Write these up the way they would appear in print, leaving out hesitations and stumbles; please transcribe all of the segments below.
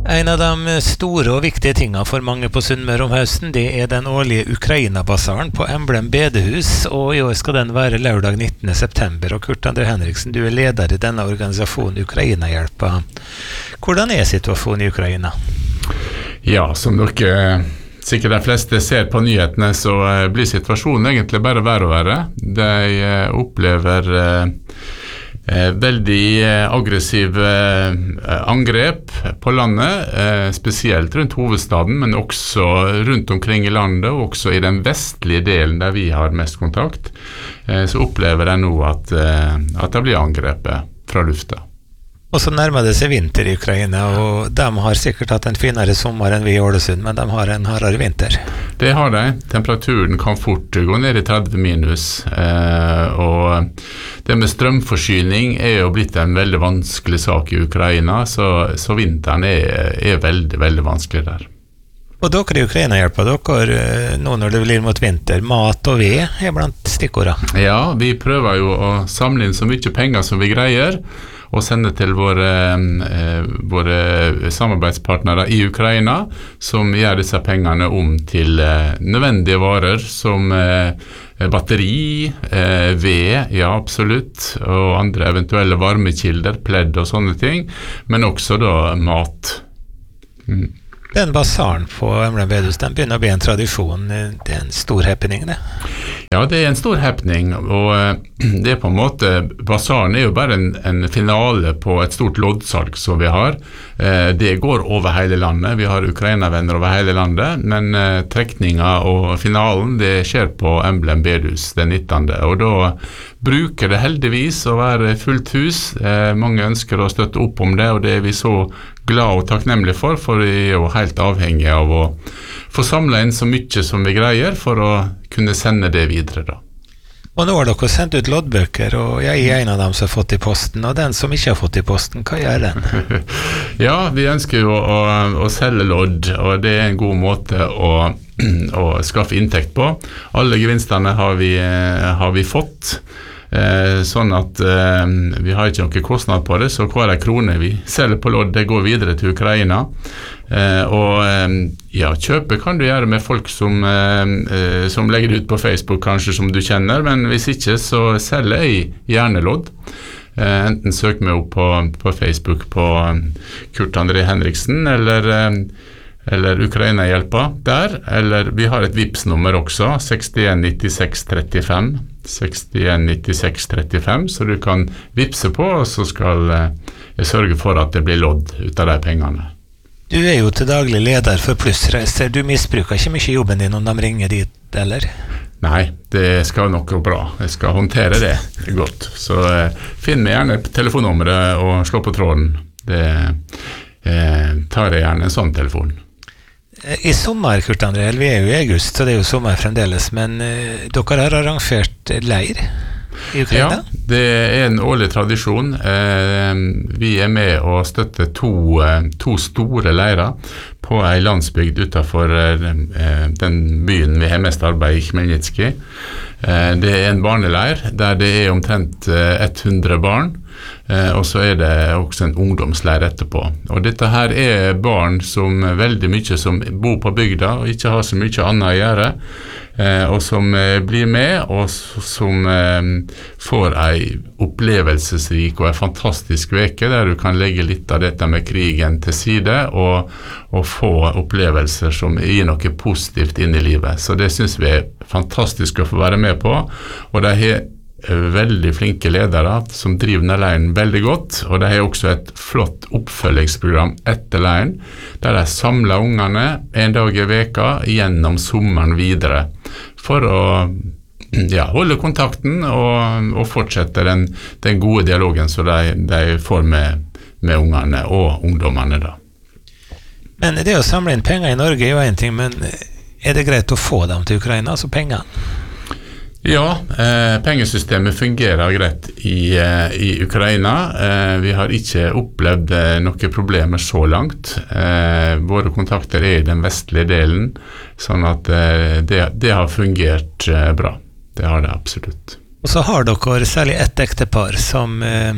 En av de store og viktige tingene for mange på Sunnmøre om høsten, det den årlige Ukraina-basaren på Emblem bedehus, og i år skal den være lørdag 19. september. Og Kurt André Henriksen, du leder i denne organisasjonen Ukraina-hjelpa. Hvordan situasjonen i Ukraina? Ja, som dere sikkert de fleste ser på nyhetene, så blir situasjonen egentlig bare verre og verre. De opplever veldig aggressive angrep på landet, spesielt rundt hovedstaden, men også rundt omkring i landet, og også i den vestlige delen der vi har mest kontakt, så opplever de nå at det blir angrepet fra lufta. Og så nærmer det seg vinter i Ukraina, og de har sikkert hatt en finere sommer enn vi i Ålesund, men de har en hardere vinter. Det har de. Temperaturen kan fort gå ned i 30 minus, og det med strømforsyning jo blitt en veldig vanskelig sak i Ukraina, så vinteren veldig, veldig vanskelig der. Og dere i Ukraina-hjelpa, dere, nå når det blir mot vinter, mat og ved blant stikkordene. Ja, vi prøver jo å samle inn så mye penger som vi greier, og sende til våre samarbeidspartnere i Ukraina, som gjør disse pengene om til nødvendige varer, som batteri, ved, ja absolutt, og andre eventuelle varmekilder, pledd og sånne ting, men også da mat. Den basaren på Emblem bedehus, den begynner å bli en tradisjon. Det en stor happening, det. Ja, det en stor happening, og det på en måte, basaren jo bare en finale på et stort loddsalg som vi har. Det går over hele landet, vi har Ukraina-venner over hele landet, men trekninga og finalen, det skjer på Emblem bedehus den 19. Og da bruker det heldigvis å være fullt hus. Mange ønsker å støtte opp om det, og det vi så glad og takknemlig for vi jo helt avhengig av å få samlet inn så mye som vi greier for å kunne sende det videre da. Og nå har dere sendt ut loddbøker, og jeg en av dem som har fått i posten, og den som ikke har fått i posten, hva gjør den? Ja, vi ønsker jo å selge lodd, og det en god måte å skaffe inntekt på. Alle gevinstene har vi fått, sånn at vi har ikke noen kostnad på det, så hver krone vi selger på lodd, det går videre til Ukraina. Og ja, kjøpe kan du gjøre med folk som legger det ut på Facebook kanskje som du kjenner, men hvis ikke så selger jeg gjerne lodd. Enten søk meg opp på Facebook på Kurt André Henriksen eller Ukraina-hjelpa der, eller vi har et Vipps-nummer også, 619635, 619635, så du kan vipse på, og så skal jeg sørge for at det blir lodd ut av de pengene. Du jo til daglig leder for Plussreiser, du misbruker ikke mye jobben din om de ringer dit, eller? Nei, det skal nok gå bra. Jeg skal håndtere det godt. Så finn meg gjerne telefonnummeret og slå på tråden. Det tar jeg gjerne en sånn telefon. I sommer, Kurt André, vi jo i august, så det jo sommer fremdeles, men dere har arrangert leir i Ukraina? Ja, det en årlig tradisjon. Vi med å støtte to store leirer på en landsbygd utenfor den byen vi har mest arbeid i, Khmelnytskij. Det en barneleir der det omtrent 100 barn, og så det også en ungdomsleir etterpå. Og dette her barn som veldig mye som bor på bygda og ikke har så mye annet å gjøre, og som blir med, og som får en opplevelsesrik og en fantastisk veke der du kan legge litt av dette med krigen til side og få opplevelser som gir noe positivt inn i livet. Så det synes vi fantastisk å få være med på, og de har veldig flinke ledere som driver denne leiren veldig godt, og de har også et flott oppfølgingsprogram etter leiren, der de samler ungene en dag i veka gjennom sommeren videre, for å holde kontakten og fortsette den gode dialogen som de får med ungene og ungdommene da. Men det å samle inn penger i Norge jo en ting, men det greit å få dem til Ukraina, altså pengene? Ja, pengesystemet fungerer greit i Ukraina. Vi har ikke opplevd noen problemer så langt. Våre kontakter i den vestlige delen, sånn at det har fungert bra. Det har det absolutt. Og så har dere særlig ett ektepar som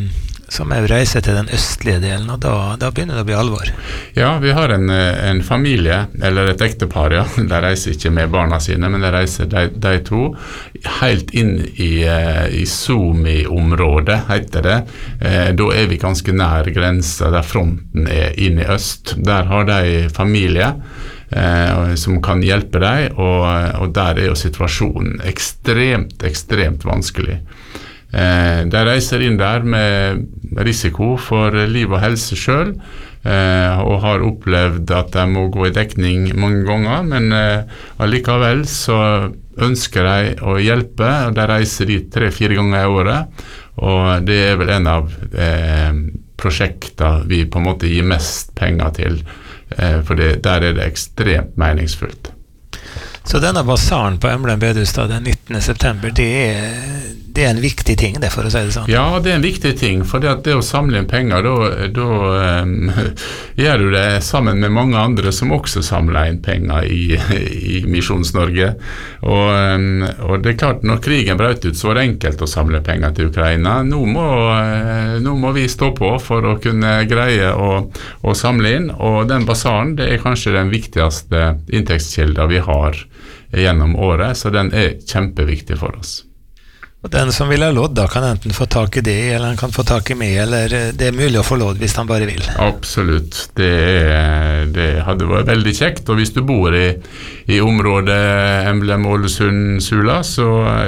som er reiser til den østlige delen, og da begynner det å bli alvor. Ja, vi har en familie, eller et ektepar, ja. De reiser ikke med barna sine, men de reiser de to helt inn i Suomi-området, heter det. Da er vi ganske nær grensa, der fronten er inn i øst. Der har de familie som kan hjelpe deg, og der er jo situasjonen ekstremt vanskelig. De reiser inn der med risiko for liv og helse selv, og har opplevd at de må gå i dekning mange ganger, men allikevel så ønsker de å hjelpe, og de reiser dit 3-4 ganger i året, og det er vel en av prosjektene vi på en måte gir mest penger til, for der er det ekstremt meningsfullt. Så denne basaren på Emblem bedehus den 19. september, det er en viktig ting, det, for å si det sånn? Ja, det er en viktig ting, for det å samle inn penger, da gjør du det sammen med mange andre som også samler inn penger i Misjons-Norge. Og det er klart, når krigen brøt ut, så var det enkelt å samle penger til Ukraina. Nå må vi stå på for å kunne greie å samle inn, og den basaren, det er kanskje den viktigste inntektskilden vi har gjennom året, så den er kjempeviktig for oss. Og den som vil ha lodd, da kan enten få tak i det, eller han kan få tak i meg, eller det er mulig å få lodd hvis han bare vil. Absolutt, det hadde vært veldig kjekt, og hvis du bor i området Emblem, Ålesund, Sula, så